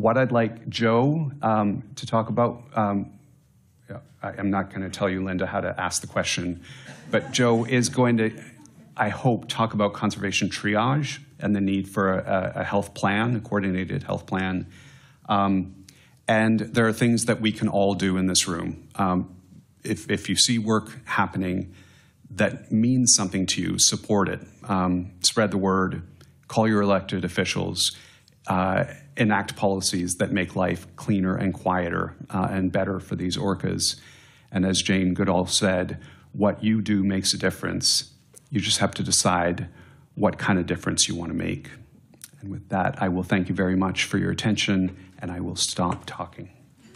what I'd like Joe to talk about, I'm not going to tell you, Linda, how to ask the question, but Joe is going to, I hope, talk about conservation triage and the need for a health plan, a coordinated health plan. And there are things that we can all do in this room. If you see work happening that means something to you, support it. Spread the word, call your elected officials, enact policies that make life cleaner and quieter and better for these orcas. And as Jane Goodall said, what you do makes a difference. You just have to decide what kind of difference you want to make. And with that, I will thank you very much for your attention, and I will stop talking.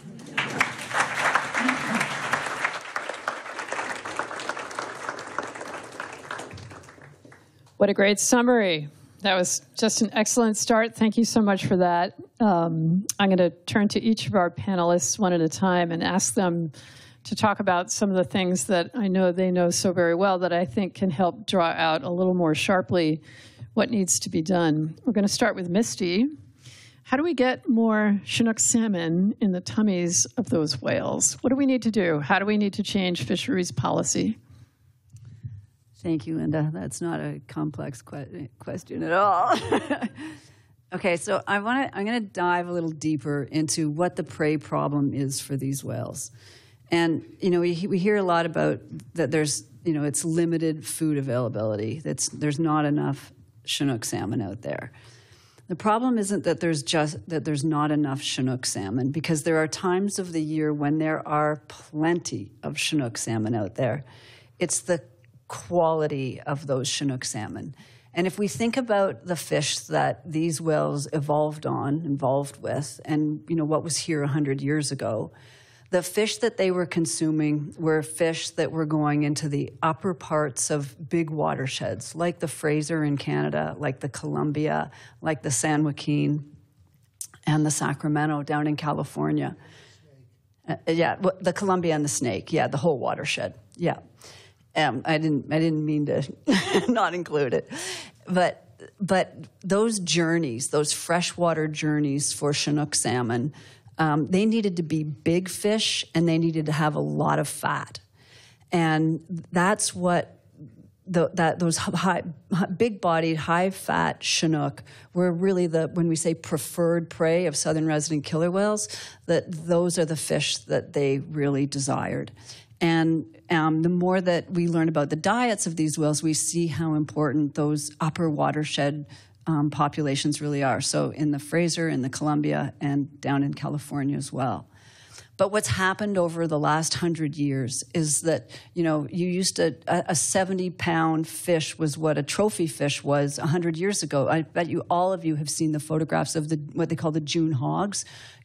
What a great summary. That was just an excellent start. Thank you so much for that. I'm going to turn to each of our panelists one at a time and ask them to talk about some of the things that I know they know so very well that I think can help draw out a little more sharply what needs to be done. We're going to start with Misty. How do we get more Chinook salmon in the tummies of those whales? What do we need to do? How do we need to change fisheries policy? Thank you, Linda. That's not a complex question at all. Okay, so I'm going to dive a little deeper into what the prey problem is for these whales. And, we hear a lot about that there's, it's limited food availability. There's not enough Chinook salmon out there. The problem isn't that there's not enough Chinook salmon, because there are times of the year when there are plenty of Chinook salmon out there. It's the quality of those Chinook salmon. And if we think about the fish that these whales evolved with, and what was here 100 years ago, the fish that they were consuming were fish that were going into the upper parts of big watersheds, like the Fraser in Canada, like the Columbia, like the San Joaquin, and the Sacramento down in California. The Columbia and the Snake, the whole watershed, I didn't mean to not include it, but those journeys, those freshwater journeys for Chinook salmon, they needed to be big fish, and they needed to have a lot of fat, and that's what those big-bodied, high-fat Chinook were really when we say preferred prey of southern resident killer whales, that those are the fish that they really desired. And the more that we learn about the diets of these whales, we see how important those upper watershed populations really are. So in the Fraser, in the Columbia, and down in California as well. But what's happened over the last 100 years is that, you used to, a 70-pound fish was what a trophy fish was 100 years ago. I bet all of you have seen the photographs of what they call the June hogs,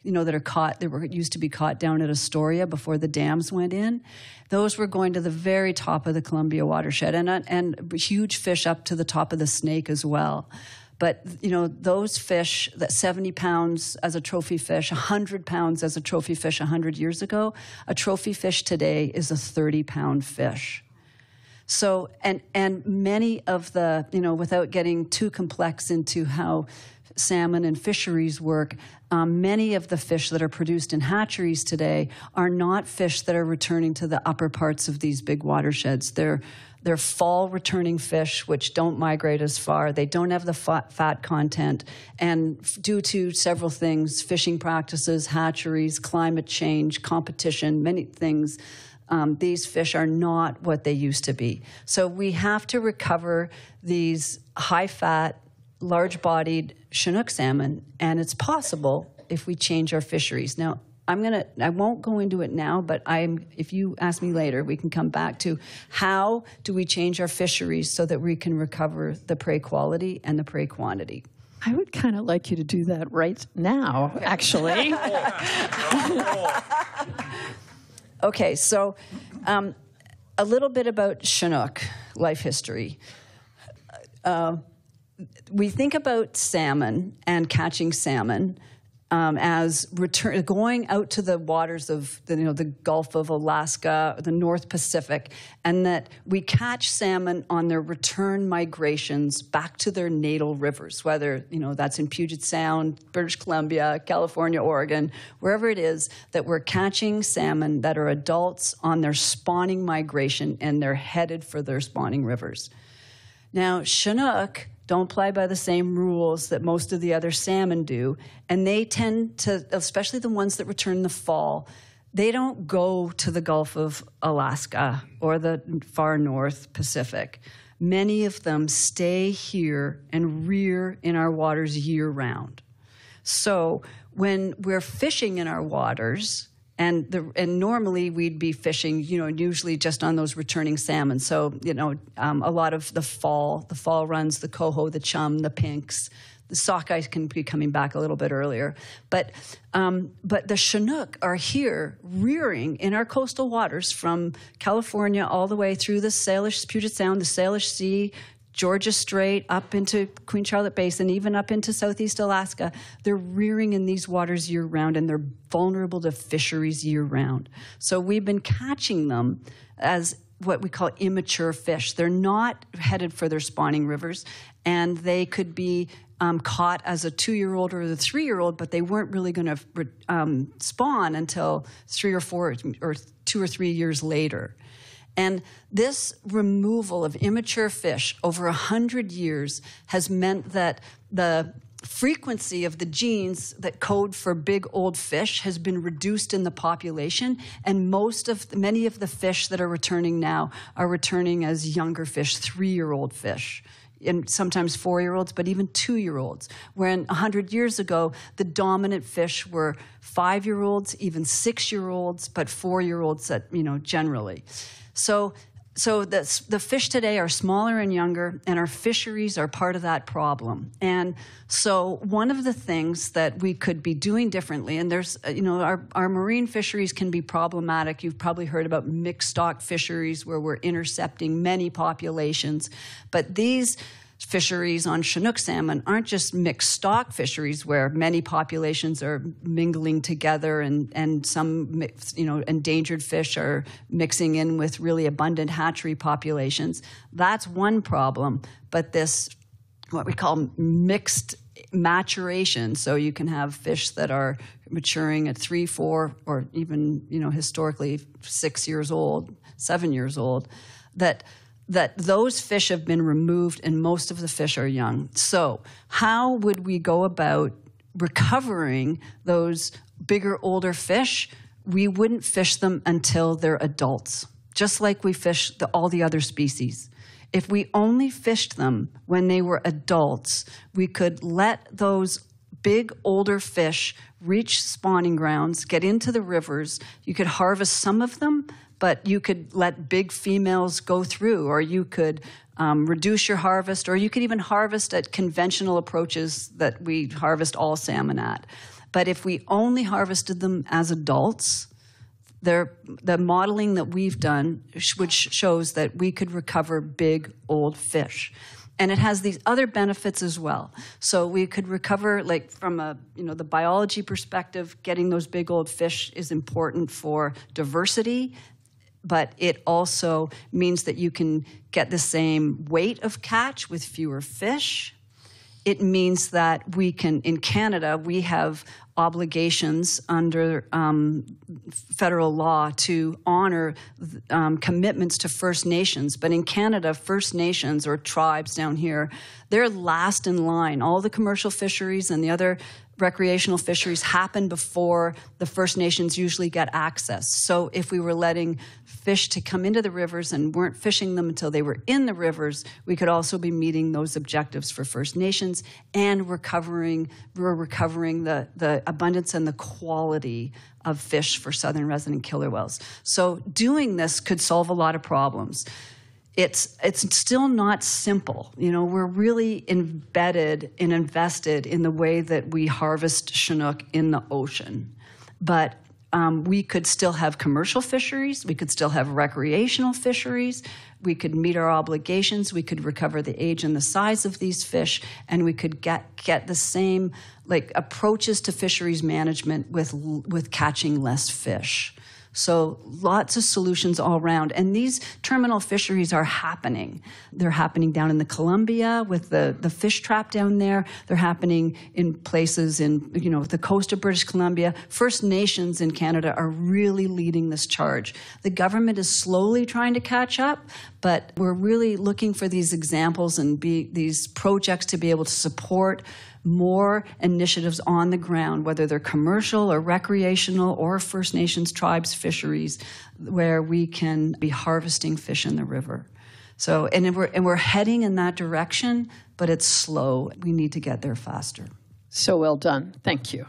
that used to be caught down at Astoria before the dams went in. Those were going to the very top of the Columbia watershed, and huge fish up to the top of the Snake as well. But, those fish, that 70 pounds as a trophy fish, 100 pounds as a trophy fish 100 years ago, a trophy fish today is a 30-pound fish. So, and many of the, without getting too complex into how salmon and fisheries work, many of the fish that are produced in hatcheries today are not fish that are returning to the upper parts of these big watersheds. They're fall-returning fish, which don't migrate as far. They don't have the fat content. And due to several things, fishing practices, hatcheries, climate change, competition, many things, these fish are not what they used to be. So we have to recover these high-fat, large-bodied Chinook salmon, and it's possible if we change our fisheries. Now, I won't go into it now, but if you ask me later, we can come back to how do we change our fisheries so that we can recover the prey quality and the prey quantity. I would kind of like you to do that right now, actually. Okay, so a little bit about Chinook life history. We think about salmon and catching salmon as going out to the waters of the Gulf of Alaska, the North Pacific, and that we catch salmon on their return migrations back to their natal rivers, whether that's in Puget Sound, British Columbia, California, Oregon, wherever it is, that we're catching salmon that are adults on their spawning migration and they're headed for their spawning rivers. Now, Chinook don't play by the same rules that most of the other salmon do. And they tend to, especially the ones that return in the fall, they don't go to the Gulf of Alaska or the far North Pacific. Many of them stay here and rear in our waters year-round. So when we're fishing in our waters, and normally we'd be fishing, usually just on those returning salmon. So, a lot of the fall runs, the coho, the chum, the pinks, the sockeye can be coming back a little bit earlier. But the Chinook are here rearing in our coastal waters from California all the way through the Salish, Puget Sound, the Salish Sea, Georgia Strait, up into Queen Charlotte Basin, even up into southeast Alaska. They're rearing in these waters year-round, and they're vulnerable to fisheries year-round. So we've been catching them as what we call immature fish. They're not headed for their spawning rivers, and they could be caught as a 2-year-old or the 3-year-old, but they weren't really going to spawn until 3 or 4 or 2 or 3 years later. And this removal of immature fish over 100 years has meant that the frequency of the genes that code for big old fish has been reduced in the population, and many of the fish that are returning now are returning as younger fish, 3-year-old fish, and sometimes 4-year-olds, but even 2-year-olds. When 100 years ago, the dominant fish were 5-year-olds, even 6-year-olds, but 4-year-olds generally. So the fish today are smaller and younger, and our fisheries are part of that problem. And so one of the things that we could be doing differently, and there's, our marine fisheries can be problematic. You've probably heard about mixed stock fisheries where we're intercepting many populations. But these fisheries on Chinook salmon aren't just mixed stock fisheries where many populations are mingling together and some endangered fish are mixing in with really abundant hatchery populations. That's one problem, but this, what we call mixed maturation, so you can have fish that are maturing at 3, 4, or even, historically 6 years old, 7 years old, that those fish have been removed and most of the fish are young. So how would we go about recovering those bigger, older fish? We wouldn't fish them until they're adults, just like we fish all the other species. If we only fished them when they were adults, we could let those big, older fish reach spawning grounds, get into the rivers. You could harvest some of them, but you could let big females go through, or you could reduce your harvest, or you could even harvest at conventional approaches that we harvest all salmon at. But if we only harvested them as adults, the modeling that we've done, which shows that we could recover big, old fish. And it has these other benefits as well. So we could recover, like from the biology perspective, getting those big old fish is important for diversity, but it also means that you can get the same weight of catch with fewer fish. It means that we can, in Canada, we have obligations under federal law to honor commitments to First Nations. But in Canada, First Nations, or tribes down here, they're last in line. All the commercial fisheries and the other recreational fisheries happen before the First Nations usually get access. So if we were letting fish to come into the rivers and weren't fishing them until they were in the rivers, we could also be meeting those objectives for First Nations and recovering the abundance and the quality of fish for southern resident killer whales. So doing this could solve a lot of problems. It's still not simple. We're really embedded and invested in the way that we harvest Chinook in the ocean. But we could still have commercial fisheries. We could still have recreational fisheries. We could meet our obligations. We could recover the age and the size of these fish, and we could get the same approaches to fisheries management with catching less fish. So lots of solutions all around. And these terminal fisheries are happening. They're happening down in the Columbia with the fish trap down there. They're happening in places in, the coast of British Columbia. First Nations in Canada are really leading this charge. The government is slowly trying to catch up, but we're really looking for these examples and these projects to be able to support more initiatives on the ground, whether they're commercial or recreational or First Nations tribes fisheries, where we can be harvesting fish in the river. So, and we're heading in that direction, but it's slow. We need to get there faster. So well done. Thank you.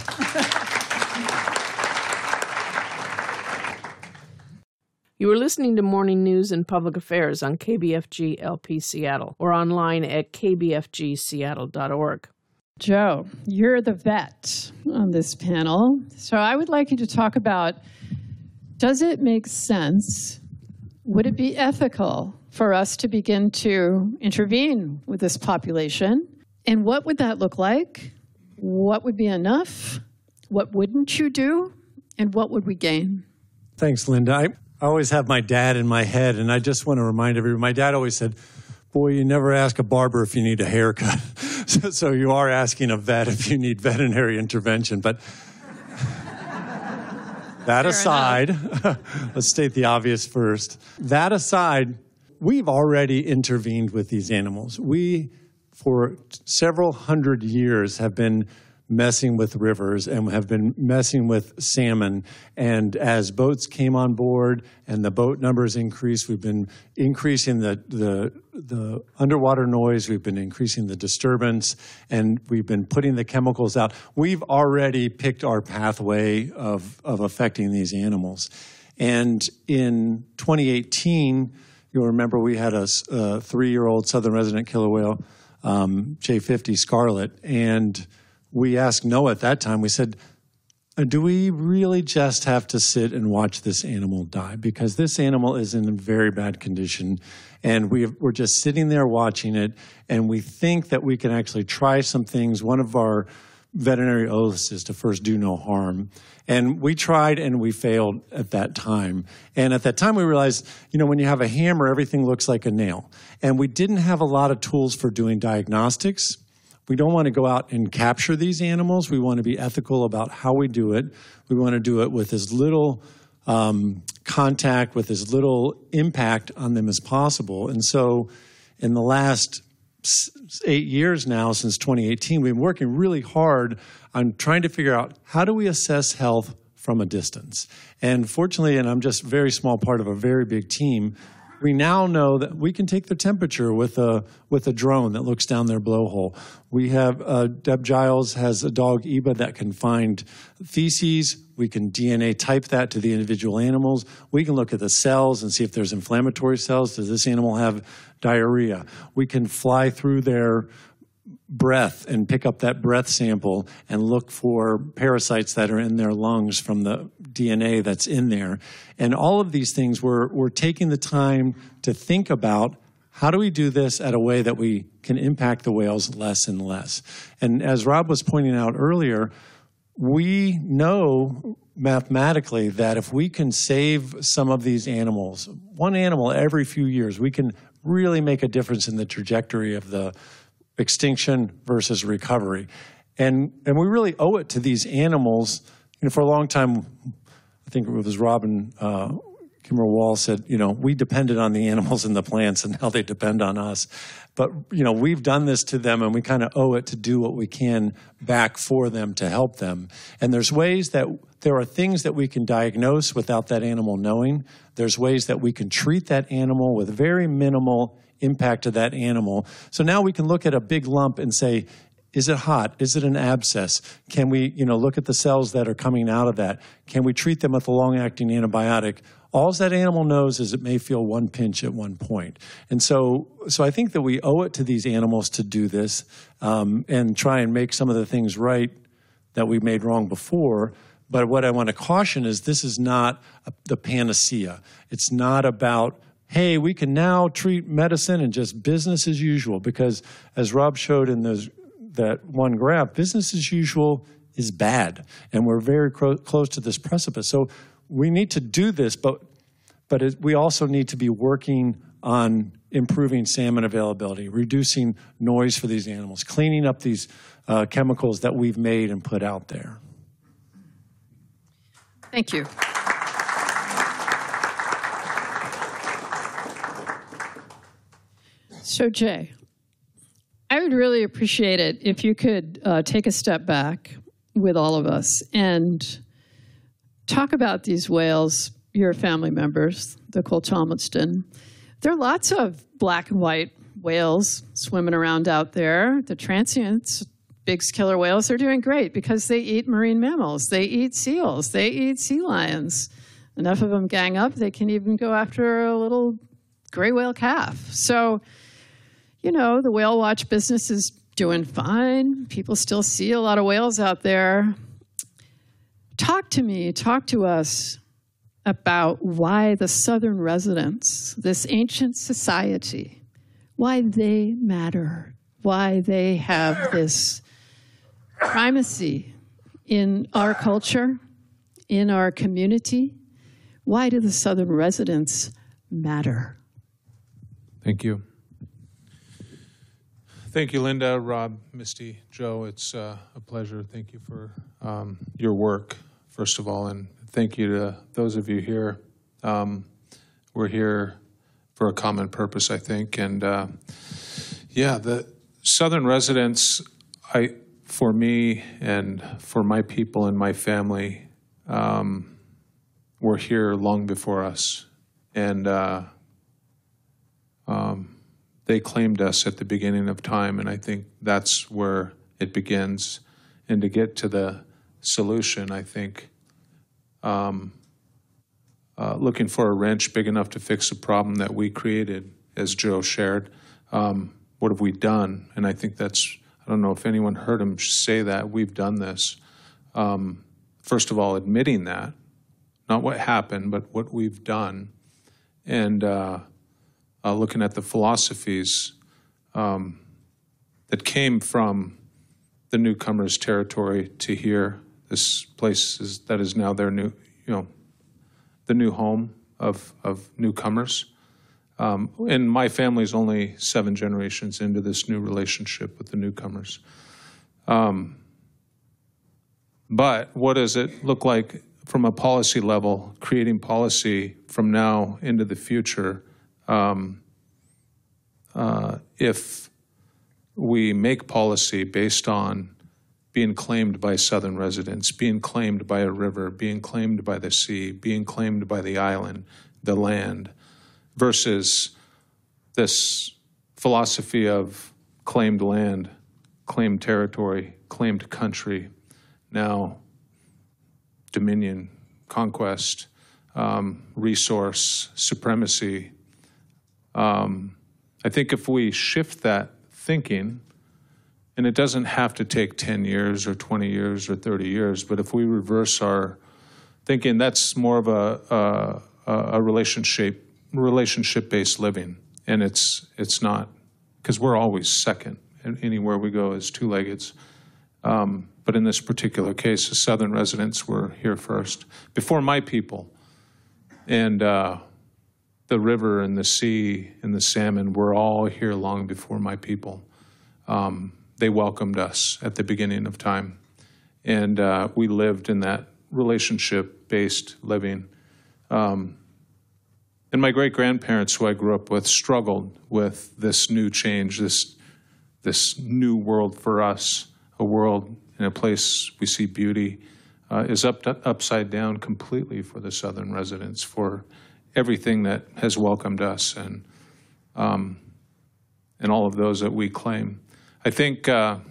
You are listening to Morning News and Public Affairs on KBFG LP Seattle or online at kbfgseattle.org. Joe, you're the vet on this panel. So I would like you to talk about, does it make sense, would it be ethical for us to begin to intervene with this population? And what would that look like? What would be enough? What wouldn't you do? And what would we gain? Thanks, Linda. I always have my dad in my head, and I just want to remind everyone, my dad always said, boy, you never ask a barber if you need a haircut. So you are asking a vet if you need veterinary intervention. But that aside, let's state the obvious first. That aside, we've already intervened with these animals. We, for several hundred years, have been messing with rivers and have been messing with salmon. And as boats came on board and the boat numbers increased, we've been increasing the underwater noise, we've been increasing the disturbance, and we've been putting the chemicals out. We've already picked our pathway of affecting these animals. And in 2018, you'll remember we had a 3-year-old southern resident killer whale, J50 Scarlet, and we asked NOAA at that time, we said, do we really just have to sit and watch this animal die? Because this animal is in very bad condition, and we're just sitting there watching it, and we think that we can actually try some things. One of our veterinary oaths is to first do no harm. And we tried and we failed at that time. And at that time we realized, when you have a hammer, everything looks like a nail. And we didn't have a lot of tools for doing diagnostics. We don't want to go out and capture these animals. We want to be ethical about how we do it. We want to do it with as little contact, with as little impact on them as possible. And so in the last 8 years now, since 2018, we've been working really hard on trying to figure out how do we assess health from a distance. And fortunately, and I'm just a very small part of a very big team, we now know that we can take their temperature with a drone that looks down their blowhole. We have Deb Giles has a dog, Eba, that can find feces. We can DNA type that to the individual animals. We can look at the cells and see if there's inflammatory cells. Does this animal have diarrhea? We can fly through their breath and pick up that breath sample and look for parasites that are in their lungs from the DNA that's in there. And all of these things, we're taking the time to think about how do we do this at a way that we can impact the whales less and less. And as Rob was pointing out earlier, we know mathematically that if we can save some of these animals, one animal every few years, we can really make a difference in the trajectory of the extinction versus recovery. And we really owe it to these animals. For a long time, I think it was Robin Kimmer Wall said, we depended on the animals and the plants, and now they depend on us. But, we've done this to them, and we kind of owe it to do what we can back for them to help them. And there are things that we can diagnose without that animal knowing. There's ways that we can treat that animal with very minimal impact to that animal. So now we can look at a big lump and say, is it hot? Is it an abscess? Can we, look at the cells that are coming out of that? Can we treat them with a long-acting antibiotic? All that animal knows is it may feel one pinch at one point. And so I think that we owe it to these animals to do this and try and make some of the things right that we made wrong before. But what I want to caution is this is not the panacea. It's not about, hey, we can now treat medicine and just business as usual, because as Rob showed in that one graph, business as usual is bad, and we're very close to this precipice. So we need to do this, but we also need to be working on improving salmon availability, reducing noise for these animals, cleaning up these chemicals that we've made and put out there. Thank you. So, Jay, I would really appreciate it if you could take a step back with all of us and talk about these whales, your family members, the Cole Tomlinston. There are lots of black and white whales swimming around out there. The transients, big killer whales, are doing great because they eat marine mammals. They eat seals. They eat sea lions. Enough of them gang up, they can even go after a little gray whale calf. So, you know, the whale watch business is doing fine. People still see a lot of whales out there. Talk to us about why the Southern residents, this ancient society, why they matter, why they have this primacy in our culture, in our community. Why do the Southern residents matter? Thank you. Thank you, Linda, Rob, Misty, Joe. It's a pleasure. Thank you for your work, first of all, and thank you to those of you here. We're here for a common purpose, I think, and the Southern residents, for me and for my people and my family, were here long before us, and they claimed us at the beginning of time, and I think that's where it begins. And to get to the solution, I think looking for a wrench big enough to fix a problem that we created, as Joe shared, what have we done? And I think that's, I don't know if anyone heard him say that, we've done this. First of all, admitting that, not what happened, but what we've done. And looking at the philosophies that came from the newcomers' territory to here. This place that is now their new, the new home of newcomers. And my family's only 7 generations into this new relationship with the newcomers. But what does it look like from a policy level, creating policy from now into the future? If we make policy based on being claimed by Southern residents, being claimed by a river, being claimed by the sea, being claimed by the island, the land, versus this philosophy of claimed land, claimed territory, claimed country, now dominion, conquest, resource, supremacy. I think if we shift that thinking, and it doesn't have to take 10 years or 20 years or 30 years, but if we reverse our thinking, that's more of a relationship-based living. And it's not, because we're always second. And anywhere we go as two-leggeds. But in this particular case, the Southern residents were here first, before my people. And the river and the sea and the salmon were all here long before my people. They welcomed us at the beginning of time. And we lived in that relationship-based living. And my great-grandparents, who I grew up with, struggled with this new change, this new world for us, a world in a place we see beauty, is upside down completely for the Southern residents, for everything that has welcomed us and all of those that we claim. I think, and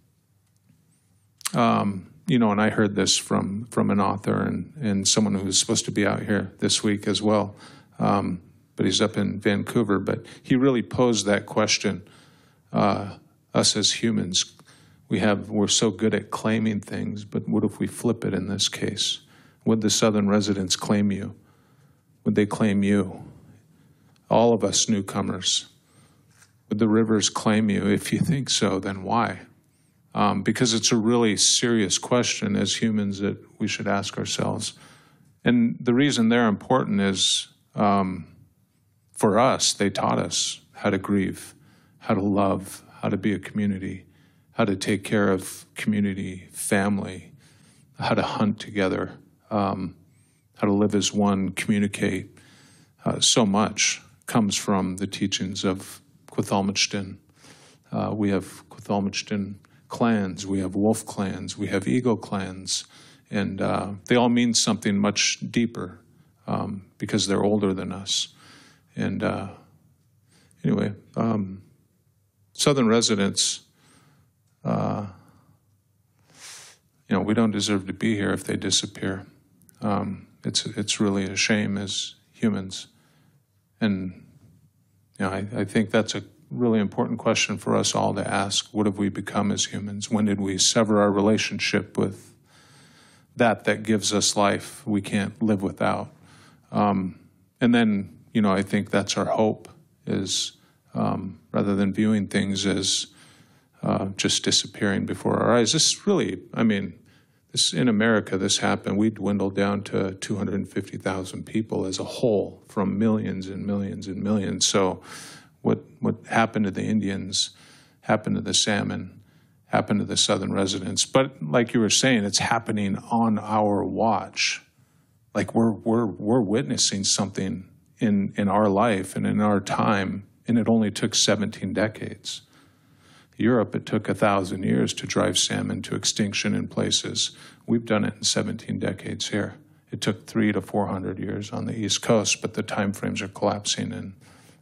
I heard this from an author and someone who was supposed to be out here this week as well, but he's up in Vancouver. But he really posed that question, us as humans, we're so good at claiming things, but what if we flip it in this case? Would the Southern residents claim you? Would they claim you? All of us newcomers. Would the rivers claim you? If you think so, then why? Because it's a really serious question as humans that we should ask ourselves. And the reason they're important is, for us, they taught us how to grieve, how to love, how to be a community, how to take care of community, family, how to hunt together, how to live as one, communicate. So much comes from the teachings of Quethalmachtin. We have Quethalmachtin clans, we have wolf clans, we have eagle clans, and they all mean something much deeper because they're older than us. And anyway, Southern residents, we don't deserve to be here if they disappear. It's really a shame as humans. And I think that's a really important question for us all to ask. What have we become as humans? When did we sever our relationship with that gives us life we can't live without? And then, I think that's our hope is rather than viewing things as just disappearing before our eyes. This really, in America, this happened. We dwindled down to 250,000 people as a whole from millions and millions and millions. So what happened to the Indians, happened to the salmon, happened to the Southern residents. But like you were saying, it's happening on our watch. Like we're witnessing something in our life and in our time, and it only took 17 decades. Europe, it took 1,000 years to drive salmon to extinction in places. We've done it in 17 decades here. It took 300 to 400 years on the East Coast, but the time frames are collapsing. And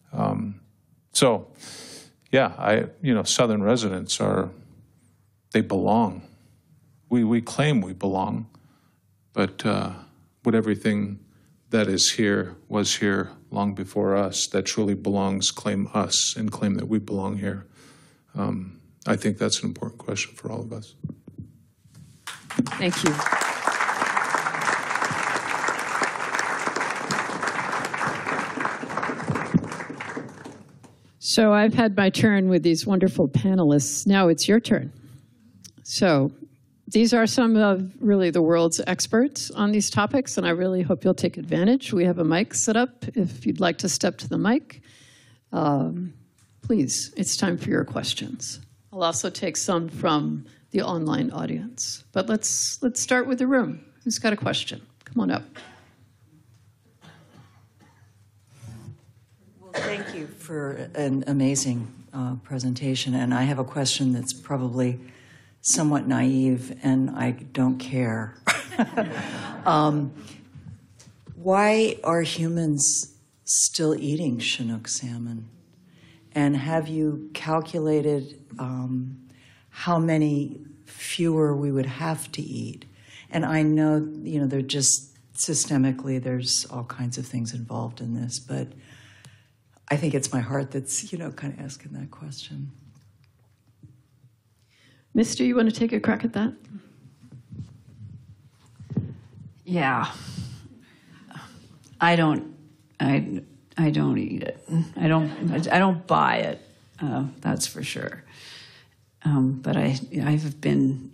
Southern residents they belong. We claim we belong, but what everything that is here was here long before us, that truly belongs, claim us and claim that we belong here. I think that's an important question for all of us. Thank you. So I've had my turn with these wonderful panelists. Now it's your turn. So these are some of really the world's experts on these topics, and I really hope you'll take advantage. We have a mic set up if you'd like to step to the mic. Please, it's time for your questions. I'll also take some from the online audience. But let's start with the room. Who's got a question? Come on up. Well, thank you for an amazing presentation. And I have a question that's probably somewhat naive, and I don't care. Why are humans still eating Chinook salmon? And have you calculated how many fewer we would have to eat? And I know, they're just systemically, there's all kinds of things involved in this, but I think it's my heart that's, kind of asking that question. Mister, you want to take a crack at that? Yeah. I don't eat it. I don't buy it. That's for sure. But I've been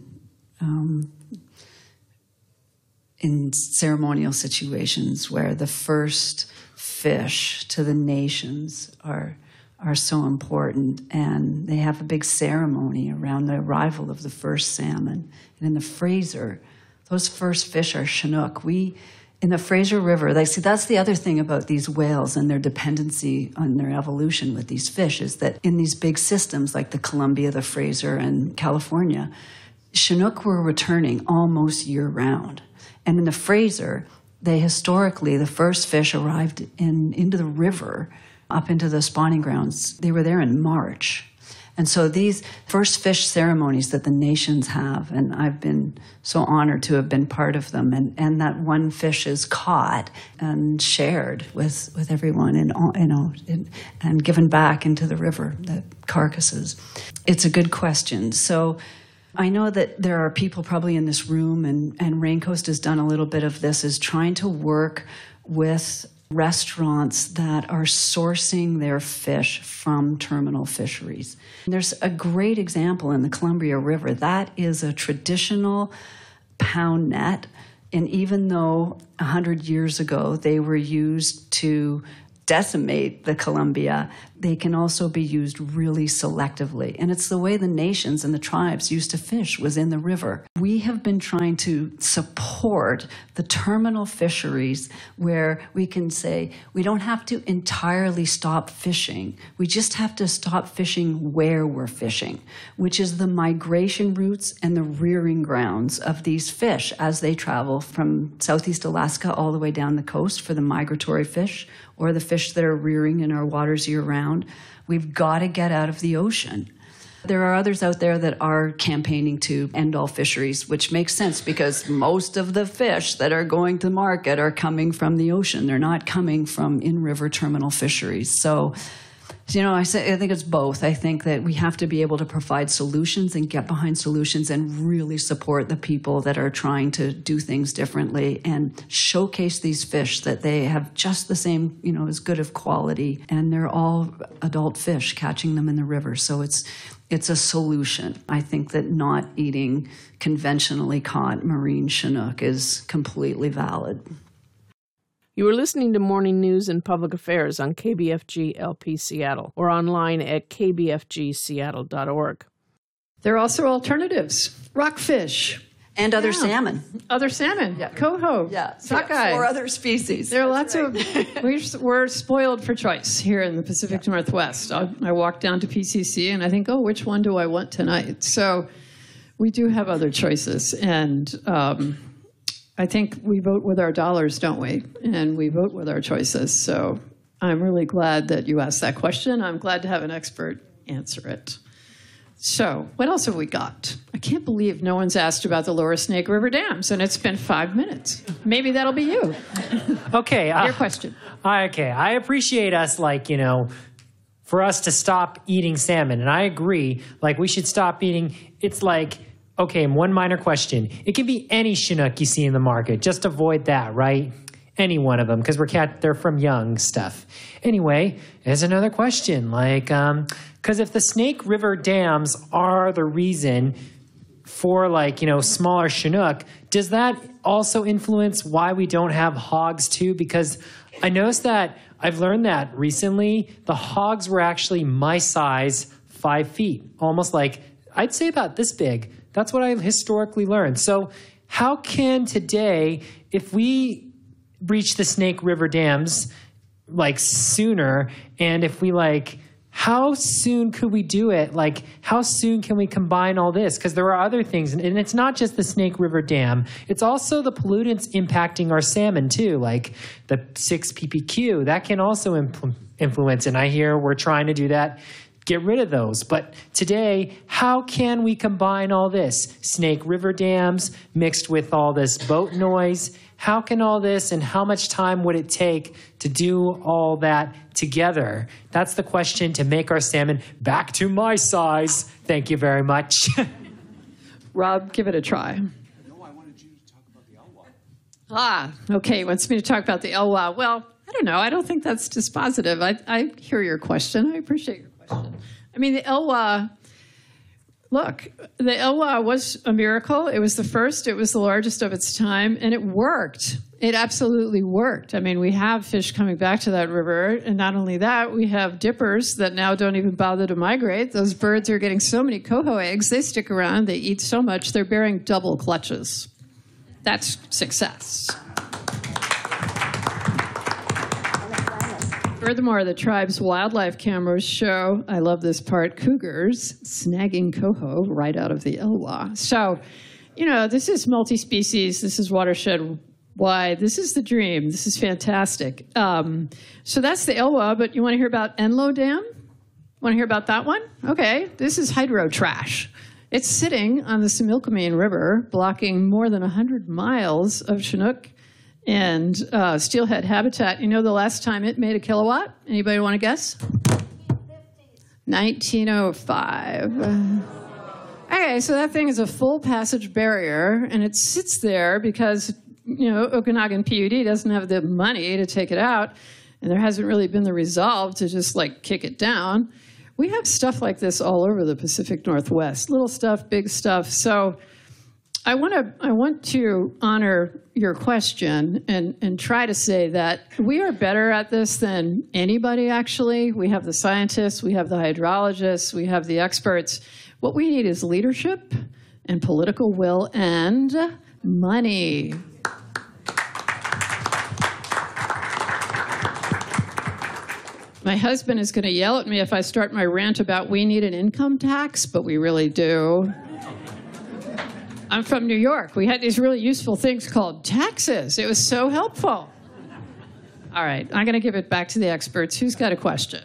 in ceremonial situations where the first fish to the nations are so important, and they have a big ceremony around the arrival of the first salmon. And in the Fraser, those first fish are Chinook. In the Fraser River, that's the other thing about these whales and their dependency on their evolution with these fish is that in these big systems like the Columbia, the Fraser, and California, Chinook were returning almost year-round. And in the Fraser, historically, the first fish arrived into the river, up into the spawning grounds. They were there in March. And so these first fish ceremonies that the nations have, and I've been so honored to have been part of them, and that one fish is caught and shared with everyone, and given back into the river, the carcasses. It's a good question. So I know that there are people probably in this room, and Raincoast has done a little bit of this, is trying to work with restaurants that are sourcing their fish from terminal fisheries. There's a great example in the Columbia River. That is a traditional pound net, and even though 100 years ago they were used to decimate the Columbia, they can also be used really selectively. And it's the way the nations and the tribes used to fish, was in the river. We have been trying to support the terminal fisheries where we can say we don't have to entirely stop fishing. We just have to stop fishing where we're fishing, which is the migration routes and the rearing grounds of these fish as they travel from Southeast Alaska all the way down the coast for the migratory fish, or the fish that are rearing in our waters year-round. We've got to get out of the ocean. There are others out there that are campaigning to end all fisheries, which makes sense because most of the fish that are going to market are coming from the ocean. They're not coming from in-river terminal fisheries. So, I think it's both. I think that we have to be able to provide solutions and get behind solutions and really support the people that are trying to do things differently and showcase these fish that they have just the same, as good of quality, and they're all adult fish, catching them in the river. So it's a solution. I think that not eating conventionally caught marine Chinook is completely valid. You are listening to Morning News and Public Affairs on KBFG LP Seattle or online at kbfgseattle.org. There are also alternatives. Rockfish. And other salmon. Other salmon. Yeah. Coho. Yeah. Sockeye. Or other species. There are lots of... We're spoiled for choice here in the Pacific Northwest. I walk down to PCC and I think, which one do I want tonight? So we do have other choices. And I think we vote with our dollars, don't we? And we vote with our choices. So I'm really glad that you asked that question. I'm glad to have an expert answer it. So what else have we got? I can't believe no one's asked about the Lower Snake River dams, and it's been 5 minutes. Maybe that'll be you. Okay. Your question. Okay. I appreciate us, for us to stop eating salmon. And I agree, we should stop eating. It's okay, one minor question. It can be any Chinook you see in the market. Just avoid that, right? Any one of them, because they're from young stuff. Anyway, there's another question. Because if the Snake River dams are the reason for, smaller Chinook, does that also influence why we don't have hogs, too? Because I noticed that I've learned that recently the hogs were actually my size, 5 feet, almost I'd say about this big. That's what I've historically learned. So how can today, if we reach the Snake River dams sooner, and if we how soon could we do it? How soon can we combine all this? Because there are other things, and it's not just the Snake River Dam. It's also the pollutants impacting our salmon too, the 6 ppq. That can also influence, and I hear we're trying to do that. Get rid of those. But today, how can we combine all this? Snake River dams mixed with all this boat noise. How can all this, and how much time would it take to do all that together? That's the question to make our salmon back to my size. Thank you very much. Rob, give it a try. No, I wanted you to talk about the Elwha. Okay, wants me to talk about the Elwha. Well, I don't know. I don't think that's dispositive. I hear your question. I appreciate your question. I mean, the Elwha, look, the Elwha was a miracle. It was the first. It was the largest of its time, and it worked. It absolutely worked. I mean, we have fish coming back to that river, and not only that, we have dippers that now don't even bother to migrate. Those birds are getting so many coho eggs, they stick around, they eat so much, they're bearing double clutches. That's success. Furthermore, the tribe's wildlife cameras show, I love this part, cougars snagging coho right out of the Elwha. So, this is multi-species. This is watershed-wide. This is the dream. This is fantastic. So that's the Elwha, but you want to hear about Enlow Dam? Want to hear about that one? Okay, this is hydro trash. It's sitting on the Similkameen River, blocking more than 100 miles of Chinook and steelhead habitat. You know the last time it made a kilowatt? Anybody want to guess? 1905. Okay, so that thing is a full passage barrier, and it sits there because, Okanagan PUD doesn't have the money to take it out, and there hasn't really been the resolve to just, kick it down. We have stuff like this all over the Pacific Northwest, little stuff, big stuff. So I want to honor your question and try to say that we are better at this than anybody, actually. We have the scientists, we have the hydrologists, we have the experts. What we need is leadership and political will and money. My husband is going to yell at me if I start my rant about we need an income tax, but we really do. I'm from New York. We had these really useful things called taxes. It was so helpful. All right, I'm going to give it back to the experts. Who's got a question?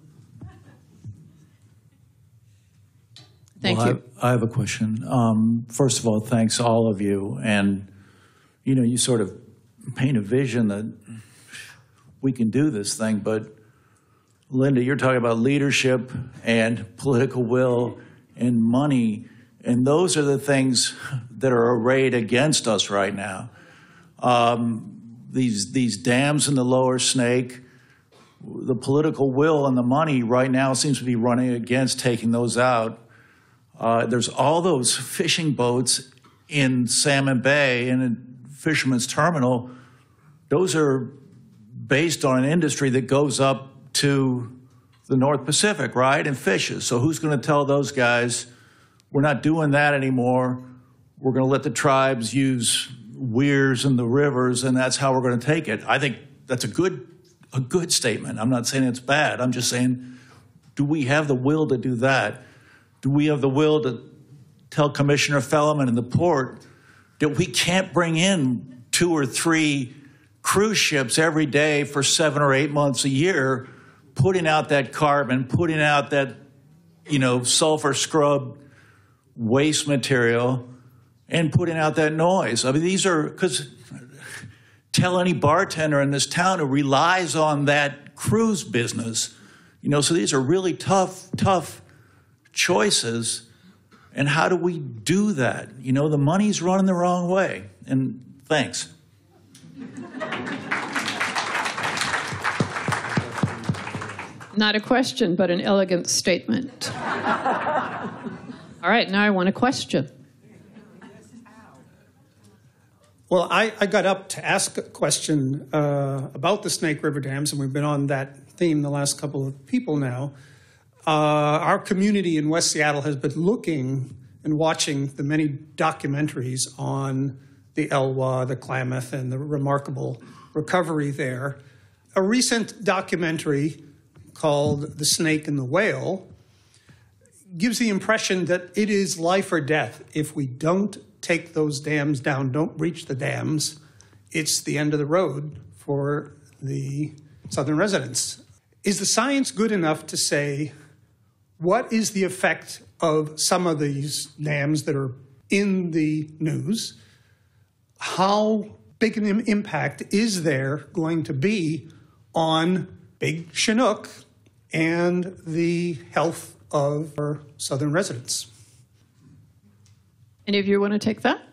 Thank you. I have a question. First of all, thanks all of you. And, you sort of paint a vision that we can do this thing. But, Linda, you're talking about leadership and political will and money. And those are the things that are arrayed against us right now. These dams in the lower Snake, the political will and the money right now seems to be running against taking those out. There's all those fishing boats in Salmon Bay and in Fisherman's Terminal. Those are based on an industry that goes up to the North Pacific, right, and fishes. So who's going to tell those guys, we're not doing that anymore. We're going to let the tribes use weirs in the rivers, and that's how we're going to take it. I think that's a good statement. I'm not saying it's bad. I'm just saying, do we have the will to do that? Do we have the will to tell Commissioner Felleman and the port that we can't bring in 2 or 3 cruise ships every day for 7 or 8 months a year, putting out that carbon, putting out that, sulfur scrub waste material, and putting out that noise? I mean, these are, because tell any bartender in this town who relies on that cruise business, so these are really tough choices. And how do we do that? The money's running the wrong way. And thanks. Not a question, but an elegant statement. All right, now I want a question. Well, I got up to ask a question about the Snake River dams, and we've been on that theme the last couple of people now. Our community in West Seattle has been looking and watching the many documentaries on the Elwha, the Klamath, and the remarkable recovery there. A recent documentary called The Snake and the Whale gives the impression that it is life or death. If we don't take those dams down, don't breach the dams, it's the end of the road for the southern residents. Is the science good enough to say, what is the effect of some of these dams that are in the news? How big an impact is there going to be on Big Chinook and the health of our southern residents? Any of you want to take that?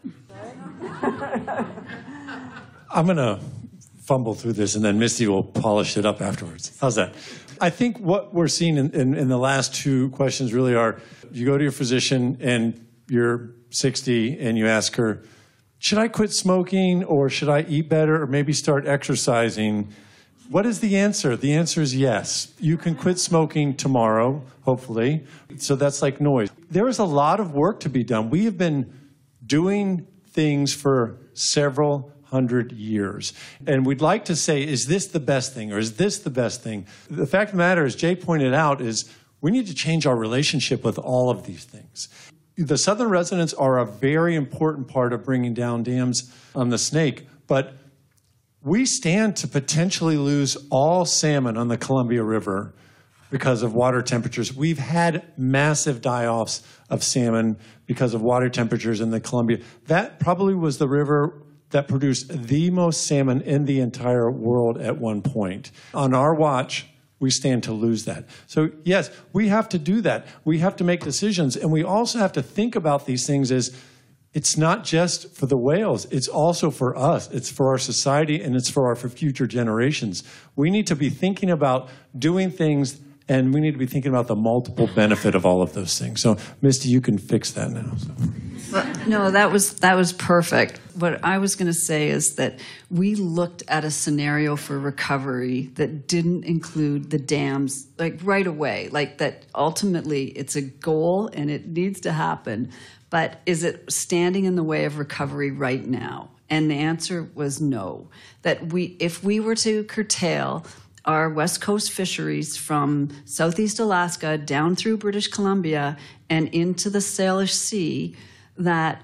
I'm going to fumble through this, and then Misty will polish it up afterwards. How's that? I think what we're seeing in the last 2 questions really are, you go to your physician and you're 60 and you ask her, should I quit smoking or should I eat better or maybe start exercising? What is the answer? The answer is yes. You can quit smoking tomorrow, hopefully. So that's like noise. There is a lot of work to be done. We have been doing things for several hundred years. And we'd like to say, is this the best thing or is this the best thing? The fact of the matter, as Jay pointed out, is we need to change our relationship with all of these things. The southern residents are a very important part of bringing down dams on the Snake, but we stand to potentially lose all salmon on the Columbia River because of water temperatures. We've had massive die-offs of salmon because of water temperatures in the Columbia. That probably was the river that produced the most salmon in the entire world at one point. On our watch, we stand to lose that. So yes, we have to do that. We have to make decisions, and we also have to think about these things as it's not just for the whales, it's also for us. It's for our society, and it's for our future generations. We need to be thinking about doing things, and we need to be thinking about the multiple benefit of all of those things. So, Misty, you can fix that now. So. No, that was perfect. What I was going to say is that we looked at a scenario for recovery that didn't include the dams, like right away, like that ultimately it's a goal and it needs to happen. But is it standing in the way of recovery right now? And the answer was no. That if we were to curtail our West Coast fisheries from Southeast Alaska down through British Columbia and into the Salish Sea, that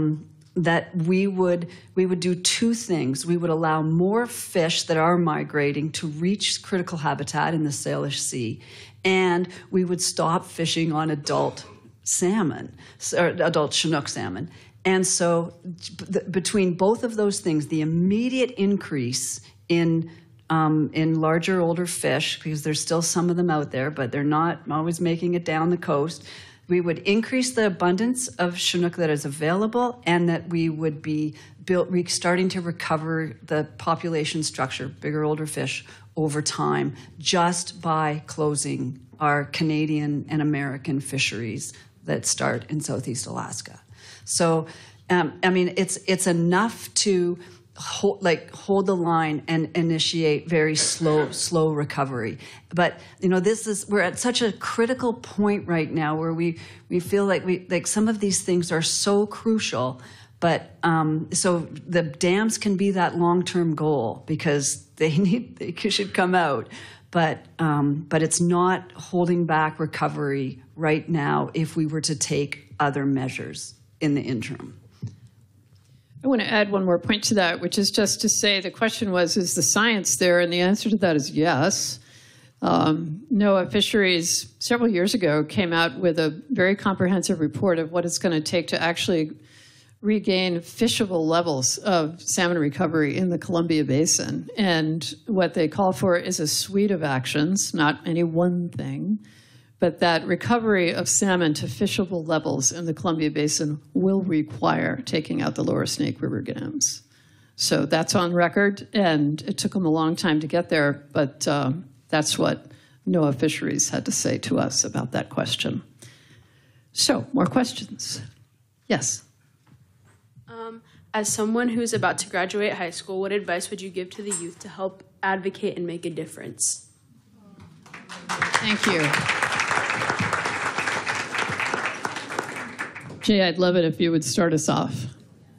we would do two things. We would allow more fish that are migrating to reach critical habitat in the Salish Sea, and we would stop fishing on adult salmon, or adult Chinook salmon. And so between both of those things, the immediate increase in larger, older fish, because there's still some of them out there, but they're not always making it down the coast, we would increase the abundance of Chinook that is available, and that we would be starting to recover the population structure, bigger, older fish, over time, just by closing our Canadian and American fisheries that start in Southeast Alaska. So, I mean, it's enough to hold the line and initiate very slow recovery. But we're at such a critical point right now where we feel like some of these things are so crucial. But so the dams can be that long-term goal because they should come out. But it's not holding back recovery right now if we were to take other measures in the interim. I want to add one more point to that, which is just to say the question was, is the science there? And the answer to that is yes. NOAA Fisheries several years ago came out with a very comprehensive report of what it's going to take to actually regain fishable levels of salmon recovery in the Columbia Basin. And what they call for is a suite of actions, not any one thing, but that recovery of salmon to fishable levels in the Columbia Basin will require taking out the lower Snake River dams. So that's on record, and it took them a long time to get there, but that's what NOAA Fisheries had to say to us about that question. So, more questions? Yes. As someone who's about to graduate high school, what advice would you give to the youth to help advocate and make a difference? Thank you. Jay, I'd love it if you would start us off.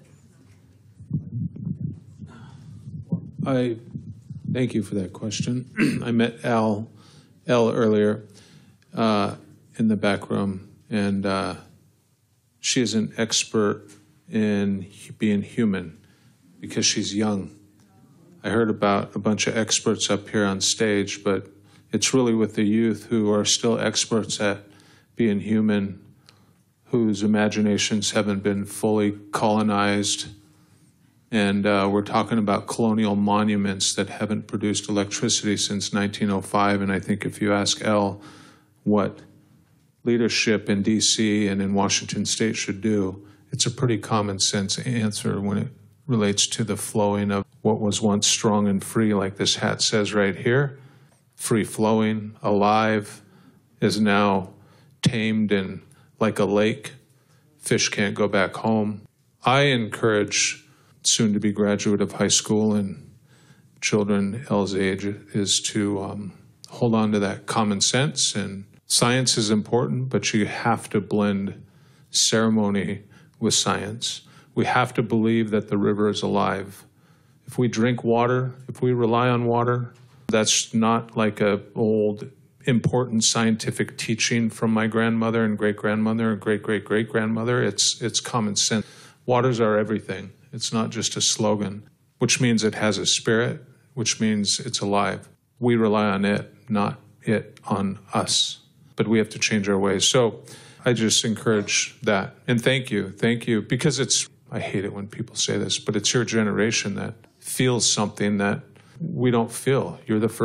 I thank you for that question. I met Elle earlier in the back room, and she is an expert in being human because she's young. I heard about a bunch of experts up here on stage, but it's really with the youth who are still experts at being human, whose imaginations haven't been fully colonized. And we're talking about colonial monuments that haven't produced electricity since 1905. And I think if you ask Elle what leadership in D.C. and in Washington State should do, it's a pretty common sense answer when it relates to the flowing of what was once strong and free, like this hat says right here. Free flowing, alive, is now tamed and like a lake. Fish can't go back home. I encourage soon-to-be graduate of high school and children Elle's age is to hold on to that common sense. And science is important, but you have to blend ceremony with science. We have to believe that the river is alive. If we drink water, if we rely on water, that's not like a old important scientific teaching from my grandmother and great-grandmother and great-great-great-grandmother. It's common sense. Waters are everything. It's not just a slogan, which means it has a spirit, which means it's alive. We rely on it, not it on us. But we have to change our ways. So I just encourage that. And thank you, because I hate it when people say this, but it's your generation that feels something that we don't feel. We're the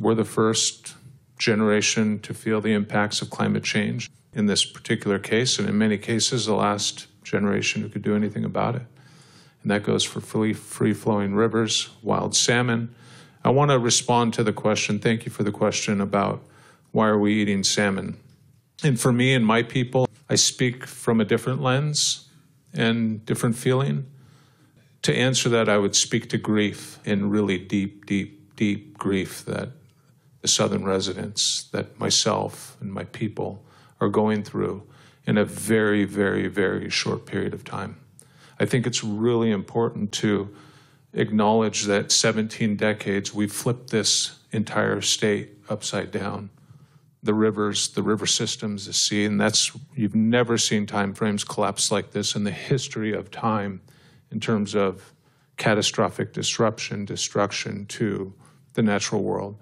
first generation to feel the impacts of climate change in this particular case, and in many cases, the last generation who could do anything about it. And that goes for free-flowing rivers, wild salmon. I want to respond to the question, thank you for the question about why are we eating salmon? And for me and my people, I speak from a different lens and different feeling. To answer that, I would speak to grief, and really deep, deep, deep grief that the Southern residents, that myself and my people are going through in a very, very, very short period of time. I think it's really important to acknowledge that 17 decades, we've flipped this entire state upside down. The rivers, the river systems, the sea, and you've never seen time frames collapse like this in the history of time in terms of catastrophic disruption, destruction to the natural world.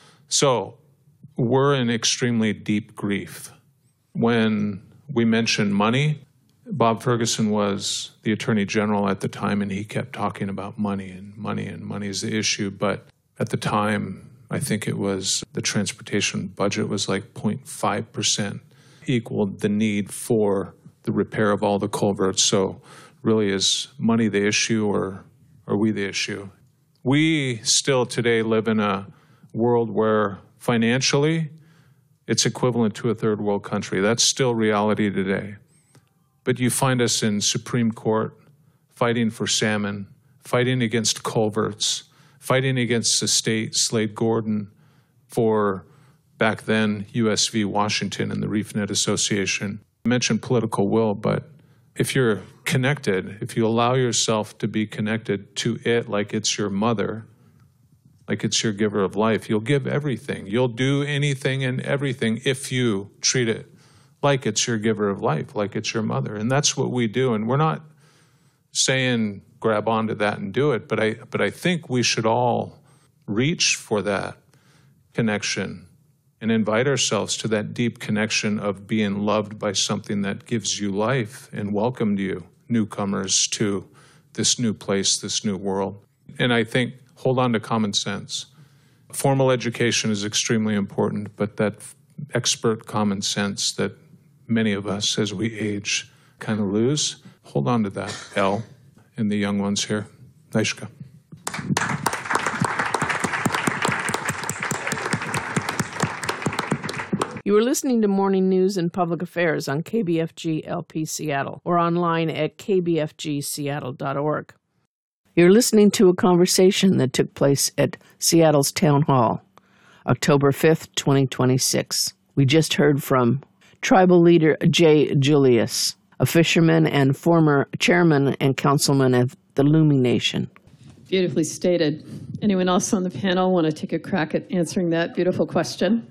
So we're in extremely deep grief. When we mention money, Bob Ferguson was the Attorney General at the time, and he kept talking about money, and money is the issue. But at the time, I think it was the transportation budget was like 0.5%, equaled the need for the repair of all the culverts. So really, is money the issue, or are we the issue? We still today live in a world where financially it's equivalent to a third world country. That's still reality today. But you find us in Supreme Court fighting for salmon, fighting against culverts, fighting against the state, Slade Gordon, for back then US v. Washington and the ReefNet Association. I mentioned political will, but if you're connected, if you allow yourself to be connected to it like it's your mother, like it's your giver of life, you'll give everything. You'll do anything and everything if you treat it like it's your giver of life, like it's your mother. And that's what we do. And we're not saying grab onto that and do it, but I think we should all reach for that connection and invite ourselves to that deep connection of being loved by something that gives you life and welcomed you, newcomers, to this new place, this new world. And I think hold on to common sense. Formal education is extremely important, but that expert common sense that many of us as we age kind of lose, hold on to that, Elle, and the young ones here. Naishka. You are listening to Morning News and Public Affairs on KBFG LP Seattle or online at kbfgseattle.org. You're listening to a conversation that took place at Seattle's Town Hall, October 5th, 2026. We just heard from Tribal Leader Jay Julius, a fisherman and former chairman and councilman of the Lummi Nation. Beautifully stated. Anyone else on the panel want to take a crack at answering that beautiful question?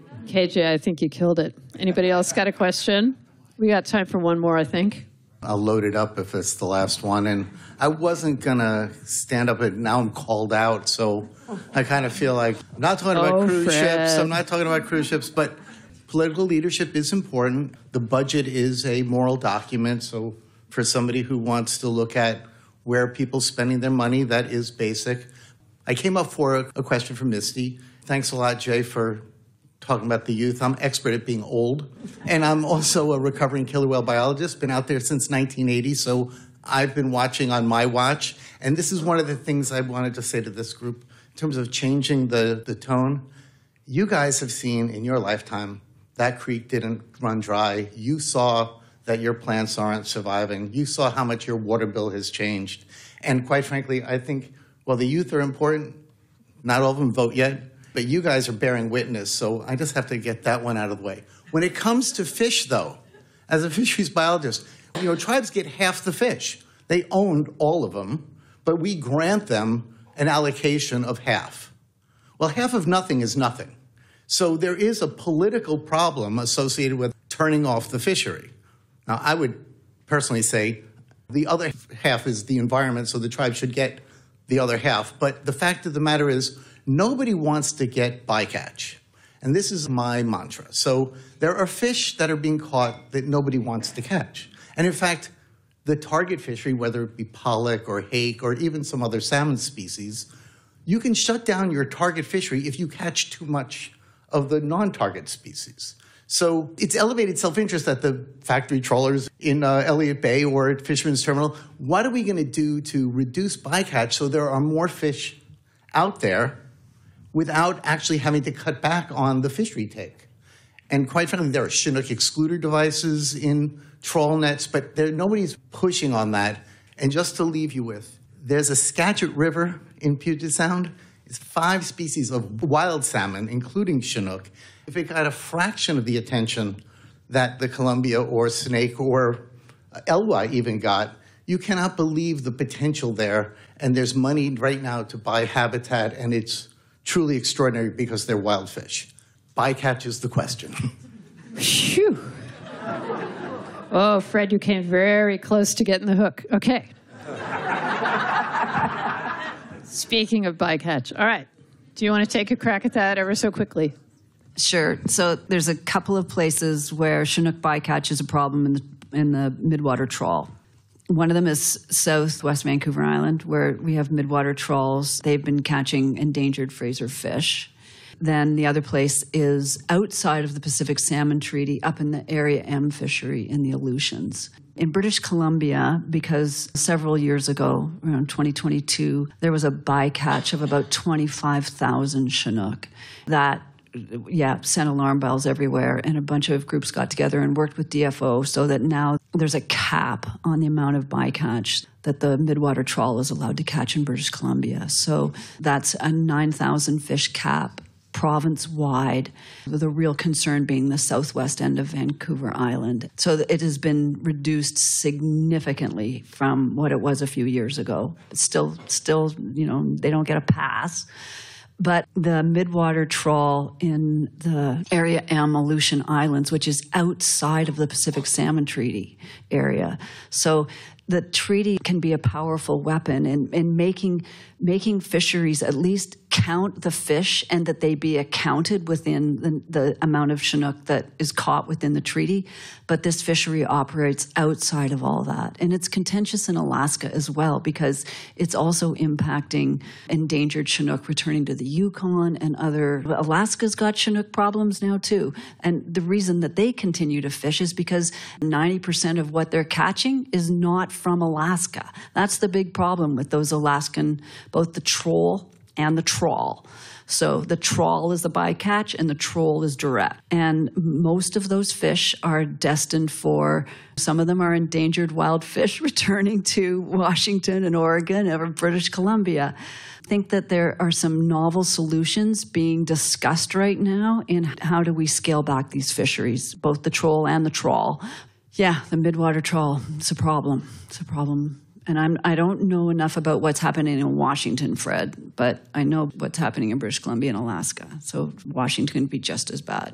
KJ, I think you killed it. Anybody else got a question? We got time for one more, I think. I'll load it up if it's the last one. And I wasn't going to stand up, and now I'm called out. So I kind of feel like I'm not talking about cruise ships. I'm not talking about cruise ships, but political leadership is important. The budget is a moral document. So for somebody who wants to look at where people spending their money, that is basic. I came up for a question from Misty. Thanks a lot, Jay, for talking about the youth. I'm expert at being old, and I'm also a recovering killer whale biologist, been out there since 1980, so I've been watching on my watch, and this is one of the things I wanted to say to this group in terms of changing the tone. You guys have seen in your lifetime that creek didn't run dry. You saw that your plants aren't surviving. You saw how much your water bill has changed, and quite frankly, I think, while the youth are important, not all of them vote yet, but you guys are bearing witness, so I just have to get that one out of the way. When it comes to fish, though, as a fisheries biologist, tribes get half the fish. They owned all of them, but we grant them an allocation of half. Well, half of nothing is nothing. So there is a political problem associated with turning off the fishery. Now, I would personally say the other half is the environment, so the tribe should get the other half. But the fact of the matter is, nobody wants to get bycatch. And this is my mantra. So there are fish that are being caught that nobody wants to catch. And in fact, the target fishery, whether it be pollock or hake or even some other salmon species, you can shut down your target fishery if you catch too much of the non-target species. So it's elevated self-interest that the factory trawlers in Elliott Bay or at Fisherman's Terminal, what are we going to do to reduce bycatch so there are more fish out there without actually having to cut back on the fishery take? And quite frankly, there are Chinook excluder devices in trawl nets, but nobody's pushing on that. And just to leave you with, there's a Skagit River in Puget Sound. It's 5 species of wild salmon, including Chinook. If it got a fraction of the attention that the Columbia or snake or Elwha even got, you cannot believe the potential there. And there's money right now to buy habitat, and it's truly extraordinary because they're wild fish. Bycatch is the question. Phew. Oh, Fred, you came very close to getting the hook. Okay. Speaking of bycatch, all right. Do you want to take a crack at that ever so quickly? Sure. So there's a couple of places where Chinook bycatch is a problem in the midwater trawl. One of them is southwest Vancouver Island, where we have midwater trawls. They've been catching endangered Fraser fish. Then the other place is outside of the Pacific Salmon Treaty, up in the Area M fishery in the Aleutians. In British Columbia, because several years ago, around 2022, there was a bycatch of about 25,000 Chinook that sent alarm bells everywhere, and a bunch of groups got together and worked with DFO so that now there's a cap on the amount of bycatch that the midwater trawl is allowed to catch in British Columbia. So that's a 9,000 fish cap province-wide, the real concern being the southwest end of Vancouver Island. So it has been reduced significantly from what it was a few years ago. It's still, they don't get a pass. But the midwater trawl in the Area M Aleutian Islands, which is outside of the Pacific Salmon Treaty area. So the treaty can be a powerful weapon in making fisheries at least count the fish and that they be accounted within the amount of Chinook that is caught within the treaty. But this fishery operates outside of all that. And it's contentious in Alaska as well because it's also impacting endangered Chinook returning to the Yukon and other. Alaska's got Chinook problems now too. And the reason that they continue to fish is because 90% of what they're catching is not from Alaska. That's the big problem with those Alaskan, both the troll and the trawl. So the trawl is the bycatch and the troll is direct. And most of those fish are destined for, some of them are endangered wild fish returning to Washington and Oregon or British Columbia. I think that there are some novel solutions being discussed right now in how do we scale back these fisheries, both the troll and the trawl. Yeah, the midwater trawl, it's a problem. It's a problem. And I don't know enough about what's happening in Washington, Fred, but I know what's happening in British Columbia and Alaska. So Washington would be just as bad.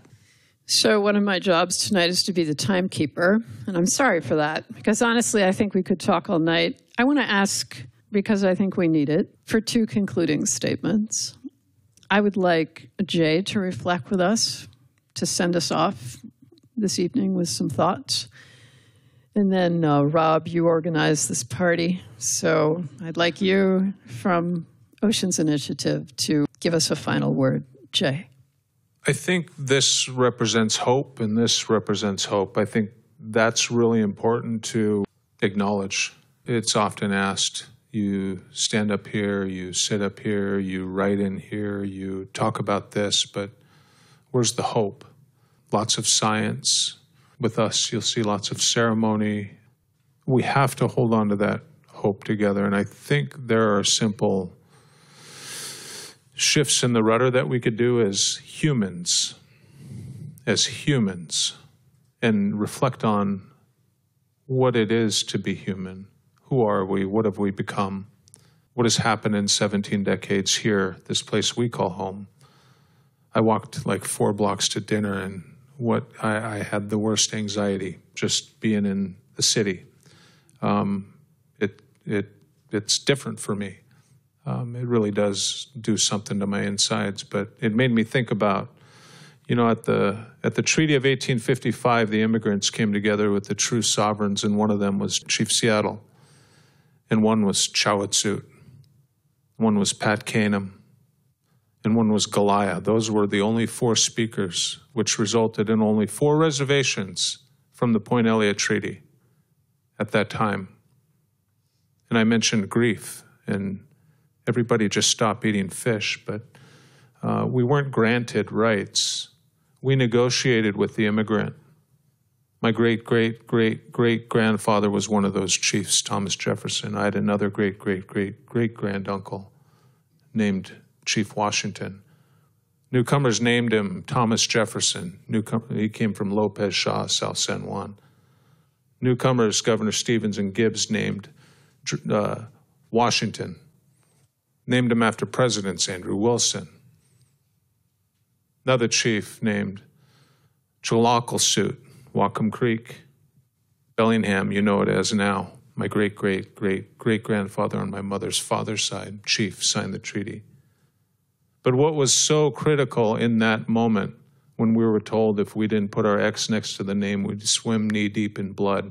So one of my jobs tonight is to be the timekeeper, and I'm sorry for that, because honestly, I think we could talk all night. I want to ask, because I think we need it, for 2 concluding statements. I would like Jay to reflect with us, to send us off this evening with some thoughts. And then, Rob, you organized this party, so I'd like you from Oceans Initiative to give us a final word. Jay. I think this represents hope, and this represents hope. I think that's really important to acknowledge. It's often asked, you stand up here, you sit up here, you write in here, you talk about this, but where's the hope? Lots of science. With us, you'll see lots of ceremony. We have to hold on to that hope together. And I think there are simple shifts in the rudder that we could do as humans, and reflect on what it is to be human. Who are we? What have we become? What has happened in 17 decades here, this place we call home? I walked like 4 blocks to dinner, and I had the worst anxiety just being in the city. It's different for me. It really does do something to my insides, but it made me think about, You know, at the Treaty of 1855, the immigrants came together with the true sovereigns, and one of them was Chief Seattle, and one was Chowitsut, one was Pat Kanem, and one was Goliah. Those were the only 4 speakers, which resulted in only 4 reservations from the Point Elliott Treaty at that time. And I mentioned grief, and everybody just stopped eating fish, but we weren't granted rights. We negotiated with the immigrant. My great-great-great-great-grandfather was one of those chiefs, Thomas Jefferson. I had another great-great-great-great-granduncle named Chief Washington. Newcomers named him Thomas Jefferson. He came from Lopez Shaw, South San Juan. Newcomers, Governor Stevens and Gibbs named Washington. Named him after presidents, Andrew Wilson. Another chief named Chilocosut, Whatcom Creek, Bellingham, you know it as now. My great-great-great-great-grandfather on my mother's father's side, chief, signed the treaty. But what was so critical in that moment when we were told if we didn't put our X next to the name, we'd swim knee-deep in blood,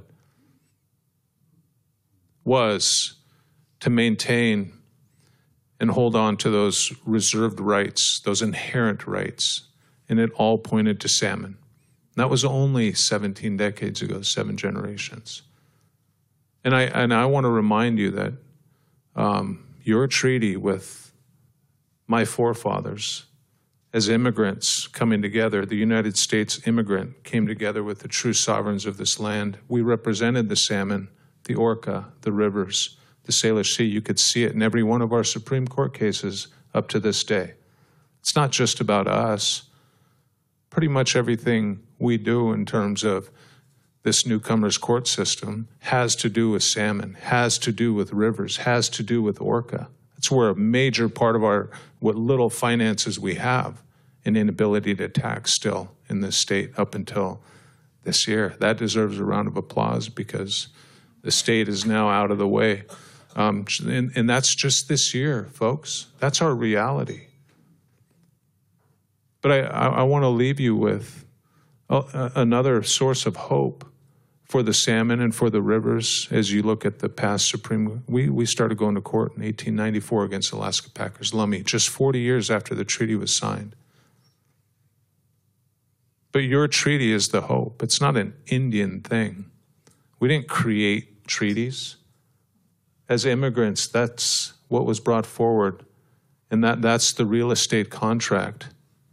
was to maintain and hold on to those reserved rights, those inherent rights, and it all pointed to salmon. That was only 17 decades ago, 7 generations. And I want to remind you that your treaty with my forefathers as immigrants coming together, the United States immigrant came together with the true sovereigns of this land. We represented the salmon, the orca, the rivers, the Salish Sea. You could see it in every one of our Supreme Court cases up to this day. It's not just about us. Pretty much everything we do in terms of this newcomer's court system has to do with salmon, has to do with rivers, has to do with orca. That's where a major part of what little finances we have, an inability to tax still in this state up until this year. That deserves a round of applause because the state is now out of the way. And that's just this year, folks. That's our reality. But I want to leave you with another source of hope for the salmon and for the rivers as you look at the past Supreme. We started going to court in 1894 against Alaska Packers Lummi, just 40 years after the treaty was signed. But your treaty is the hope. It's not an Indian thing. We didn't create treaties. As immigrants, that's what was brought forward, and that's the real estate contract.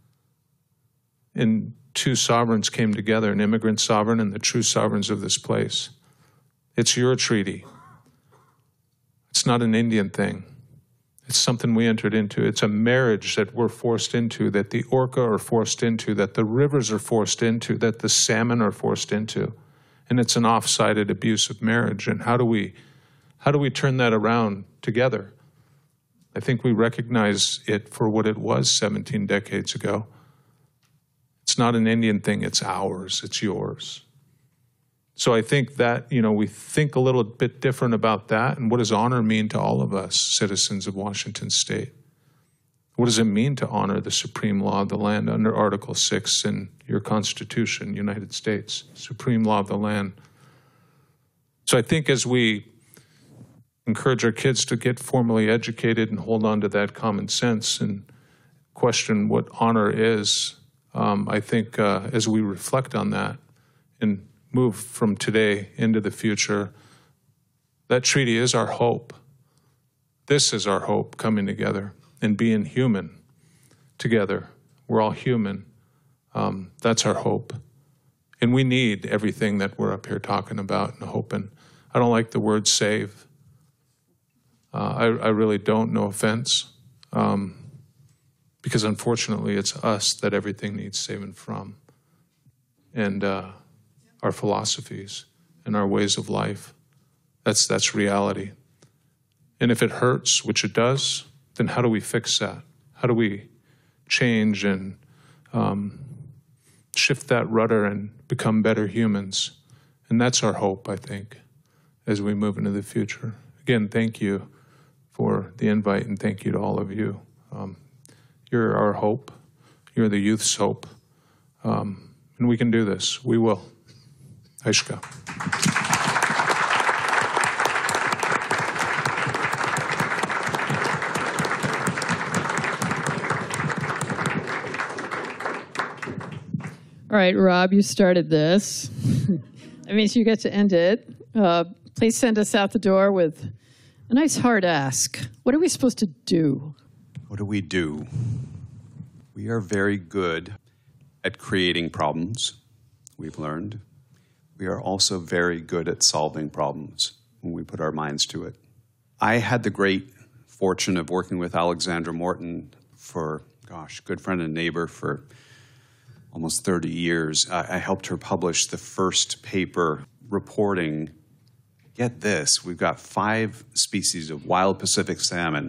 And 2 sovereigns came together, an immigrant sovereign and the true sovereigns of this place. It's your treaty. It's not an Indian thing. It's something we entered into. It's a marriage that we're forced into, that the orca are forced into, that the rivers are forced into, that the salmon are forced into. And it's an off-sided abusive marriage. And how do we turn that around together? I think we recognize it for what it was 17 decades ago. It's not an Indian thing, it's ours, it's yours. So I think that, we think a little bit different about that. And what does honor mean to all of us, citizens of Washington State? What does it mean to honor the supreme law of the land under Article 6 in your Constitution, United States, supreme law of the land? So I think as we encourage our kids to get formally educated and hold on to that common sense and question what honor is, I think as we reflect on that and move from today into the future, that treaty is our hope. This is our hope, coming together and being human together. We're all human. That's our hope. And we need everything that we're up here talking about and hoping. I don't like the word save. I really don't, no offense. Because unfortunately, it's us that everything needs saving from. And our philosophies and our ways of life. That's reality. And if it hurts, which it does, then how do we fix that? How do we change and shift that rudder and become better humans? And that's our hope, I think, as we move into the future. Again, thank you for the invite, and thank you to all of you. You're our hope. You're the youth's hope. And we can do this. We will. Aishka. All right, Rob, you started this. That means you get to end it. Please send us out the door with a nice hard ask. What are we supposed to do? What do? We are very good at creating problems, we've learned. We are also very good at solving problems when we put our minds to it. I had the great fortune of working with Alexandra Morton for, good friend and neighbor for almost 30 years. I helped her publish the first paper reporting, get this, we've got 5 species of wild Pacific salmon